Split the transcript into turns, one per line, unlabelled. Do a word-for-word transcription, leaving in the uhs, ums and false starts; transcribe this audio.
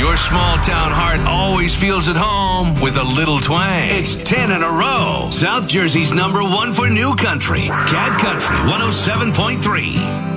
Your small town heart always feels at home with a little twang. It's ten in a row. South Jersey's number one for new country. Cat Country one oh seven point three.